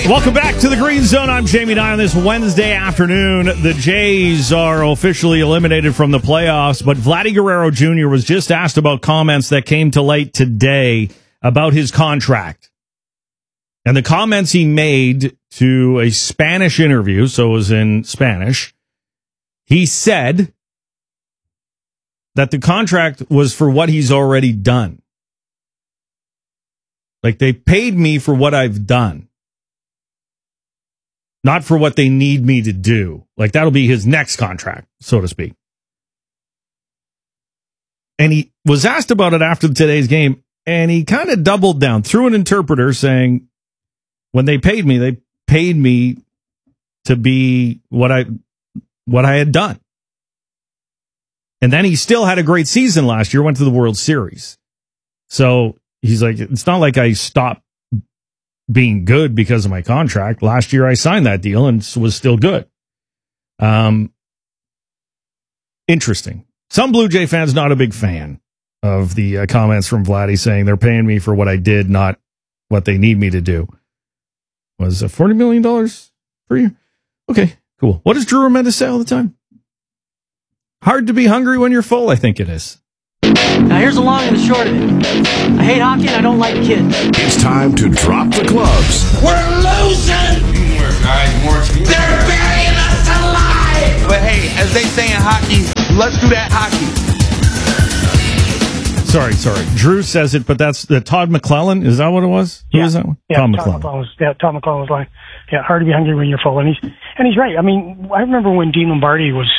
Welcome back to the Green Zone. I'm Jamie Nye. On this Wednesday afternoon, the Jays are officially eliminated from the playoffs, but Vladdy Guerrero Jr. was just asked about comments that came to light today about his contract. And the comments he made to a Spanish interview, so it was in Spanish, he said that the contract was for what he's already done. Like, they paid me for what I've done, not for what they need me to do. Like, that'll be his next contract, so to speak. And he was asked about it after today's game, and he kind of doubled down through an interpreter saying, when they paid me to be what I had done. And then he still had a great season last year, went to the World Series. So he's like, it's not like I stopped being good because of my contract. Last year I signed that deal and was still good. Interesting. Some Blue Jay fans not a big fan of the comments from Vladdy saying they're paying me for what I did, not what they need me to do. Was $40 million per year? Okay, cool. What does Drew Remenda say all the time? Hard to be hungry when you're full, I think it is. Now here's the long and the short of it. I hate hockey and I don't like kids. It's time to drop the gloves. We're losing! Teamwork, guys, more teamwork. They're burying us alive! But hey, as they say in hockey, let's do that hockey. Sorry. Drew says it, but that's the Todd McClellan. Is that what it was? Yeah. Who is that one? Yeah, Todd McClellan. Todd McClellan was like, yeah, hard to be hungry when you're full. And he's right. I mean, I remember when Dean Lombardi was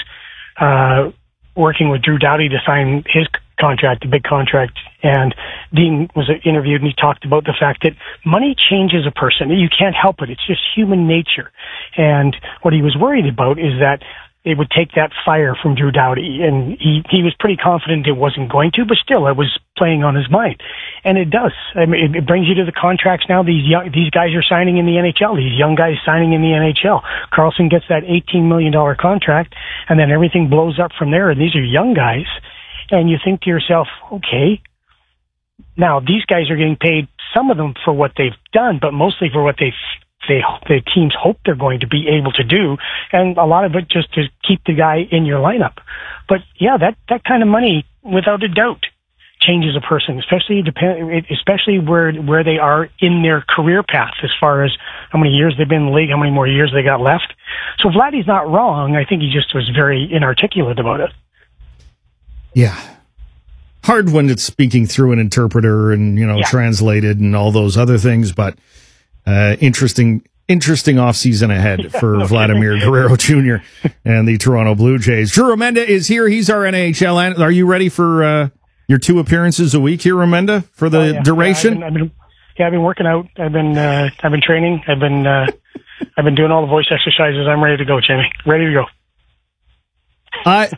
working with Drew Doughty to sign his contract, the big contract, and Dean was interviewed and he talked about the fact that money changes a person. You can't help it. It's just human nature. And what he was worried about is that it would take that fire from Drew Doughty, and he was pretty confident it wasn't going to, but still it was playing on his mind. And it does. I mean, it brings you to the contracts now. These guys are signing in the NHL. These young guys signing in the NHL. Carlson gets that $18 million contract, and then everything blows up from there. And these are young guys, and you think to yourself, okay, now these guys are getting paid, some of them for what they've done, but mostly for what the teams hope they're going to be able to do, and a lot of it just to keep the guy in your lineup. But yeah, that kind of money, without a doubt, changes a person, especially where they are in their career path, as far as how many years they've been in the league, how many more years they got left. So Vladdy's not wrong. I think he just was very inarticulate about it. Yeah. Hard when it's speaking through an interpreter and, translated and all those other things, but interesting offseason ahead for Vladimir Guerrero Jr. and the Toronto Blue Jays. Drew Remenda is here. He's our NHL. Are you ready for your 2 appearances a week here, Remenda, for the duration? I've been working out. I've been training. I've been doing all the voice exercises. I'm ready to go, Jamie. Ready to go.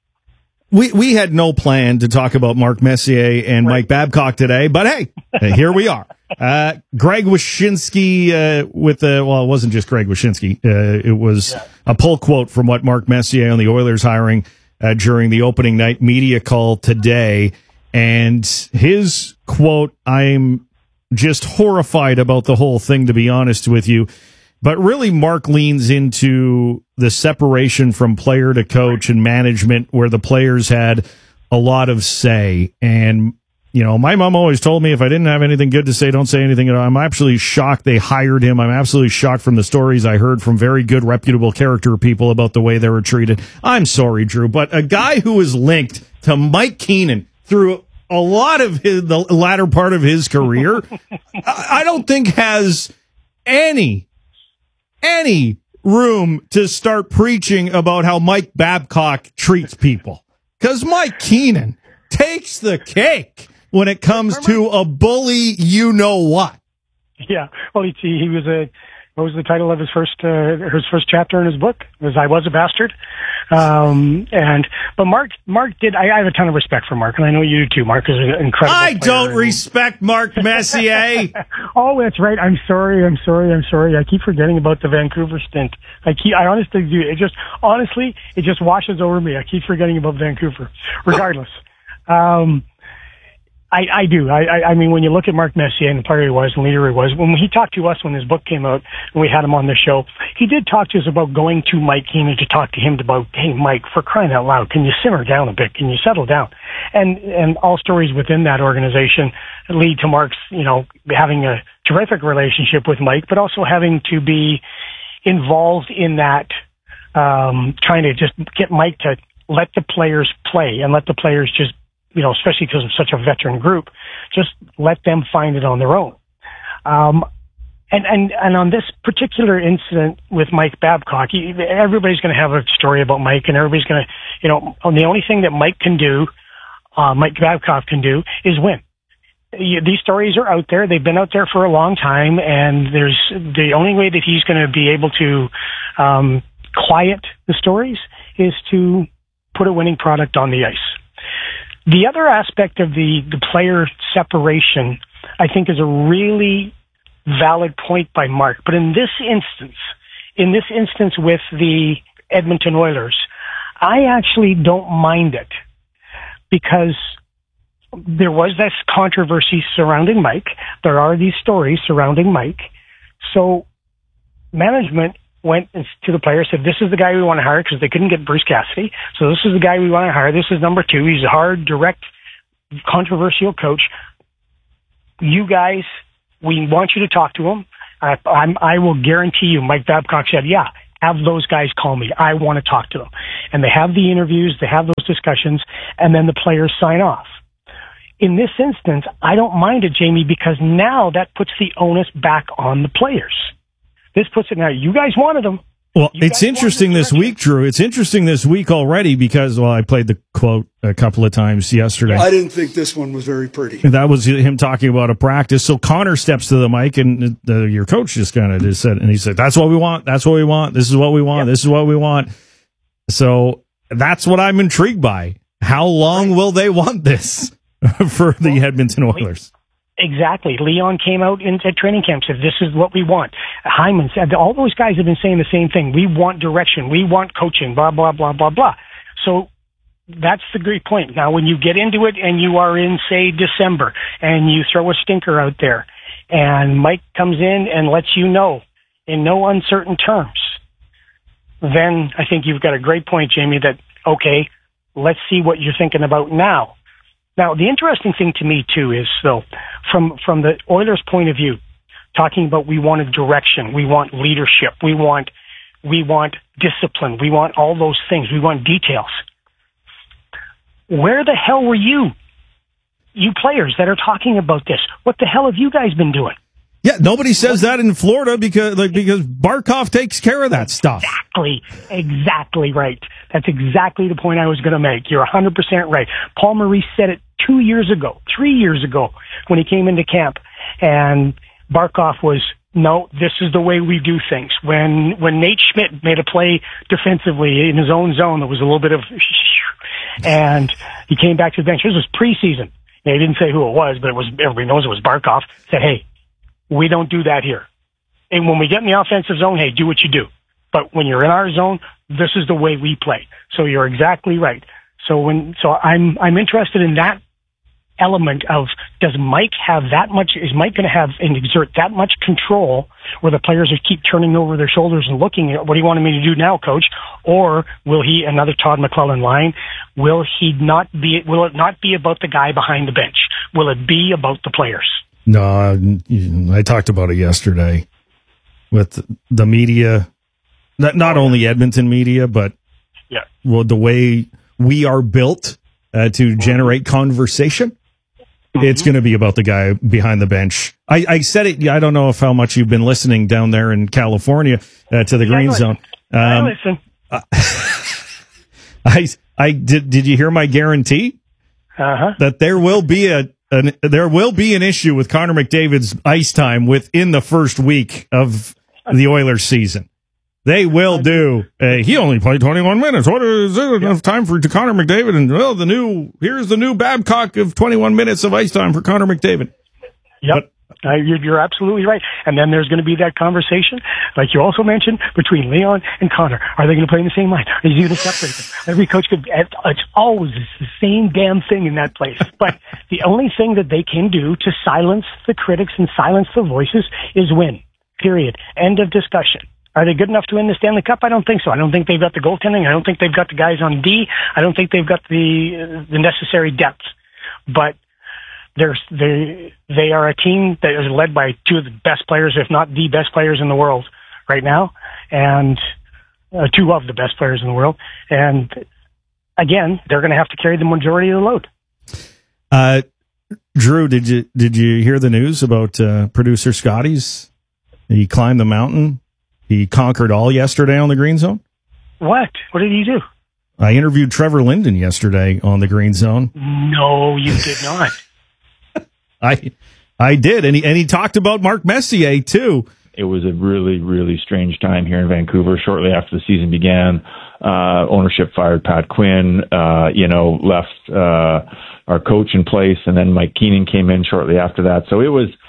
We had no plan to talk about Mark Messier and Mike Babcock today, but hey, here we are. Greg Wyshynski it wasn't just Greg Wyshynski. It was a pull quote from what Mark Messier on the Oilers hiring during the opening night media call today. And his quote, I'm just horrified about the whole thing, to be honest with you. But really, Mark leans into the separation from player to coach and management, where the players had a lot of say. And, my mom always told me if I didn't have anything good to say, don't say anything at all. I'm absolutely shocked they hired him. I'm absolutely shocked from the stories I heard from very good, reputable character people about the way they were treated. I'm sorry, Drew, but a guy who is linked to Mike Keenan through a lot of the latter part of his career, I don't think has any room to start preaching about how Mike Babcock treats people. Because Mike Keenan takes the cake when it comes to a bully what. Yeah, well, he was what was the title of his first chapter in his book? It was I Was a Bastard. But Mark did. I have a ton of respect for Mark, and I know you do too. Mark is an incredible player. I don't respect Mark Messier. Oh, that's right. I'm sorry. I keep forgetting about the Vancouver stint. I honestly do. It just washes over me. I keep forgetting about Vancouver. Regardless, I do. I mean, when you look at Mark Messier and the player he was and leader he was, when he talked to us when his book came out and we had him on the show, he did talk to us about going to Mike Keenan to talk to him about, hey, Mike, for crying out loud, can you simmer down a bit? Can you settle down? And all stories within that organization lead to Mark's, having a terrific relationship with Mike, but also having to be involved in that, trying to just get Mike to let the players play and let the players just, especially because of such a veteran group, just let them find it on their own. And on this particular incident with Mike Babcock, everybody's going to have a story about Mike, and everybody's going to, the only thing that Mike Babcock can do is win. These stories are out there. They've been out there for a long time, and the only way that he's going to be able to quiet the stories is to put a winning product on the ice. The other aspect of the player separation, I think, is a really valid point by Mark. But in this instance with the Edmonton Oilers, I actually don't mind it, because there was this controversy surrounding Mike. There are these stories surrounding Mike. So management went to the player, said, this is the guy we want to hire, because they couldn't get Bruce Cassidy. So this is the guy we want to hire. This is number 2. He's a hard, direct, controversial coach. You guys, we want you to talk to him. I will guarantee you, Mike Babcock said, yeah, have those guys call me. I want to talk to them. And they have the interviews, they have those discussions, and then the players sign off. In this instance, I don't mind it, Jamie, because now that puts the onus back on the players. This puts it now. You guys wanted them. Well, it's interesting this week, Drew. It's interesting this week already because, I played the quote a couple of times yesterday. I didn't think this one was very pretty. That was him talking about a practice. So Connor steps to the mic, and your coach just kind of just said, and he said, that's what we want. That's what we want. This is what we want. Yep. This is what we want. So that's what I'm intrigued by. How long will they want this for the Edmonton Oilers? Exactly. Leon came out at training camp, said, this is what we want. Hyman said, all those guys have been saying the same thing. We want direction. We want coaching, blah, blah, blah, blah, blah. So that's the great point. Now, when you get into it and you are in, say, December, and you throw a stinker out there, and Mike comes in and lets you know in no uncertain terms, then I think you've got a great point, Jamie, that, okay, let's see what you're thinking about now. Now, the interesting thing to me, too, is, though, from the Oilers' point of view, talking about we wanted direction, we want leadership, we want discipline, we want all those things, we want details. Where the hell were you players that are talking about this? What the hell have you guys been doing? Yeah, nobody says that in Florida because Barkov takes care of that stuff. Exactly right. That's exactly the point I was going to make. You're 100% right. Paul Maurice said it 3 years ago, when he came into camp, and Barkov was, no, this is the way we do things. When Nate Schmidt made a play defensively in his own zone, there was a little bit of, and he came back to the bench. This was preseason. They didn't say who it was, but everybody knows it was Barkov. Said, hey, we don't do that here. And when we get in the offensive zone, hey, do what you do. But when you're in our zone, this is the way we play. So you're exactly right. So I'm interested in that element of, does Mike have that much, is Mike going to have and exert that much control where the players just keep turning over their shoulders and looking at, what do you want me to do now, coach? Or will he, another Todd McClellan line, will it not be about the guy behind the bench? Will it be about the players? No, I talked about it yesterday with the media, not only Edmonton media, but the way we are built to generate conversation. It's going to be about the guy behind the bench. I said it. I don't know how much you've been listening down there in California to the Green Zone. I listen. Did you hear my guarantee? That there will be an issue with Connor McDavid's ice time within the first week of the Oilers season. They will do. He only played 21 minutes. What is it enough time for Connor McDavid? And here's the new Babcock of 21 minutes of ice time for Connor McDavid. Yep. You're absolutely right. And then there's going to be that conversation, like you also mentioned, between Leon and Connor. Are they going to play in the same line? Are you going to separate them? Every coach it's always the same damn thing in that place. But the only thing that they can do to silence the critics and silence the voices is win. Period. End of discussion. Are they good enough to win the Stanley Cup? I don't think so. I don't think they've got the goaltending. I don't think they've got the guys on D. I don't think they've got the necessary depth. But they are a team that is led by two of the best players, if not the best players in the world right now, and two of the best players in the world. And again, they're going to have to carry the majority of the load. Drew, did you hear the news about producer Scotty's? He climbed the mountain. He conquered all yesterday on the Green Zone. What? What did he do? I interviewed Trevor Linden yesterday on the Green Zone. No, you did not. I did, and he talked about Mark Messier too. It was a really, really strange time here in Vancouver. Shortly after the season began, ownership fired Pat Quinn. Left our coach in place, and then Mike Keenan came in shortly after that. So it was.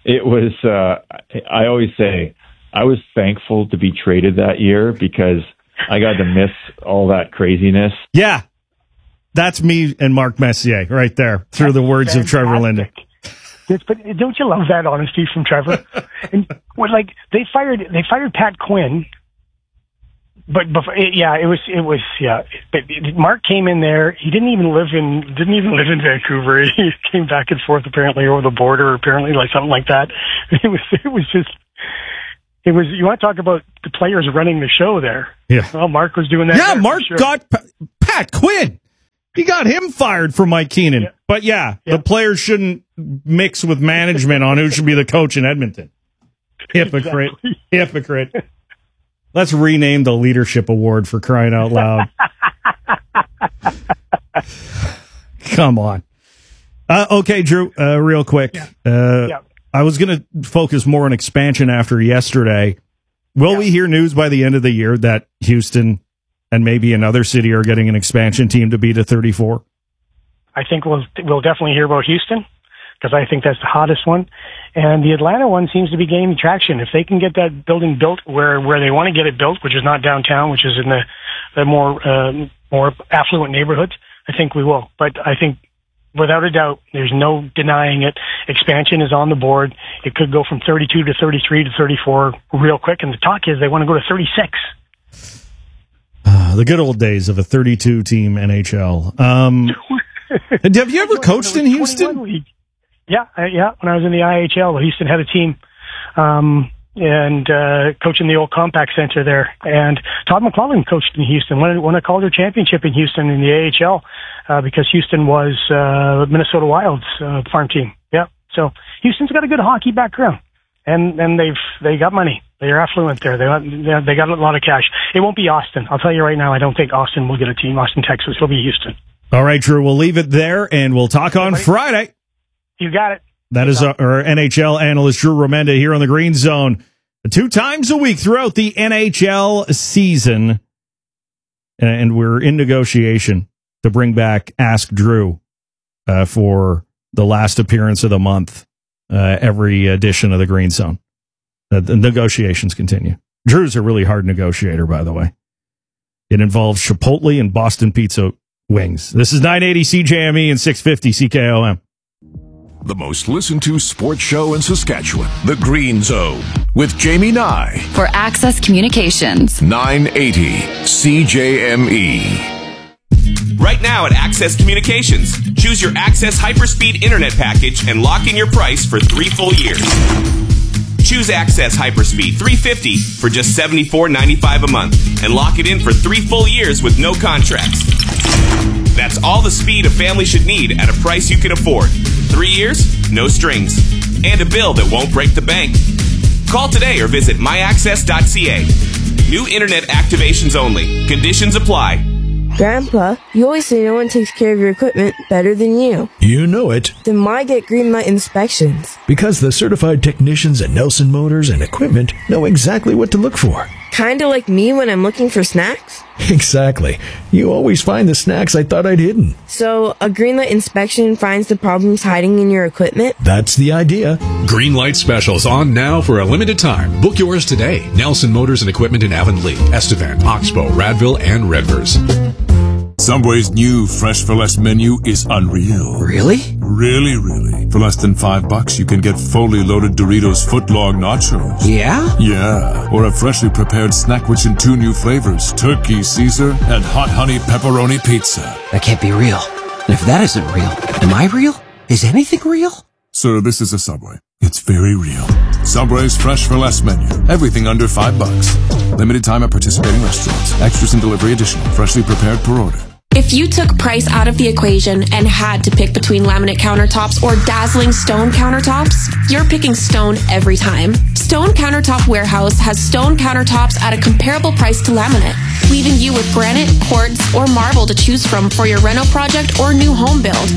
I always say, I was thankful to be traded that year because I got to miss all that craziness. Yeah, that's me and Mark Messier right there through the words of Trevor Linden. But don't you love that honesty from Trevor? And they fired Pat Quinn, but before, it was. But Mark came in there. He didn't even live in Vancouver. He came back and forth apparently over the border, apparently like something like that. It was. You want to talk about the players running the show there? Yeah. Well, Mark was doing that. Yeah, Mark got Pat Quinn. He got him fired for Mike Keenan. Yeah. But the players shouldn't mix with management on who should be the coach in Edmonton. Hypocrite. Exactly. Hypocrite. Let's rename the leadership award, for crying out loud. Come on. Okay, Drew, real quick. I was going to focus more on expansion after yesterday. Will we hear news by the end of the year that Houston and maybe another city are getting an expansion team to be to 34? I think we'll definitely hear about Houston, because I think that's the hottest one. And the Atlanta one seems to be gaining traction. If they can get that building built where they want to get it built, which is not downtown, which is in the more affluent neighborhoods, I think we will. But I think, without a doubt, there's no denying it. Expansion is on the board. It could go from 32 to 33 to 34 real quick. And the talk is they want to go to 36. The good old days of a 32-team NHL. Have you ever coached in Houston? Yeah. When I was in the IHL, Houston had a team, and coaching the old Compact Center there. And Todd McClellan coached in Houston, won a Calder championship in Houston in the AHL, because Houston was Minnesota Wild's farm team. Yeah. So Houston's got a good hockey background, and they got money. They're affluent there. They got a lot of cash. It won't be Austin. I'll tell you right now, I don't think Austin will get a team. Austin, Texas. It'll be Houston. All right, Drew, we'll leave it there, and we'll talk on Friday. You got it. That is our NHL analyst, Drew Remenda, here on the Green Zone 2 times a week throughout the NHL season. And we're in negotiation to bring back Ask Drew for the last appearance of the month, every edition of the Green Zone. The negotiations continue. Drew's a really hard negotiator, by the way. It involves Chipotle and Boston Pizza wings. This is 980 CJME and 650 CKOM. The most listened to sports show in Saskatchewan, The Green Zone, with Jamie Nye. For Access Communications. 980 CJME. Right now at Access Communications, choose your Access Hyperspeed Internet package and lock in your price for 3 full years. Choose Access Hyperspeed 350 for just $74.95 a month and lock it in for 3 full years with no contracts. That's all the speed a family should need at a price you can afford. 3 years, no strings, and a bill that won't break the bank. Call today or visit myaccess.ca. New internet activations only. Conditions apply. Grandpa, you always say no one takes care of your equipment better than you. You know it. Then why get Greenlight inspections? Because the certified technicians at Nelson Motors and Equipment know exactly what to look for. Kinda like me when I'm looking for snacks? Exactly. You always find the snacks I thought I'd hidden. So, a Greenlight inspection finds the problems hiding in your equipment? That's the idea. Greenlight specials on now for a limited time. Book yours today. Nelson Motors and Equipment in Avonlea, Estevan, Oxbow, Radville, and Redvers. Subway's new Fresh for Less menu is unreal. Really? Really. For less than $5, you can get fully loaded Doritos footlong nachos. Yeah? Yeah. Or a freshly prepared snack which in 2 new flavors, Turkey Caesar and Hot Honey Pepperoni Pizza. That can't be real. And if that isn't real, am I real? Is anything real? Sir, this is a Subway. It's very real. Subway's Fresh for Less menu. Everything under $5. Limited time at participating restaurants. Extras and delivery additional. Freshly prepared per order. If you took price out of the equation and had to pick between laminate countertops or dazzling stone countertops, you're picking stone every time. Stone Countertop Warehouse has stone countertops at a comparable price to laminate, leaving you with granite, quartz, or marble to choose from for your reno project or new home build.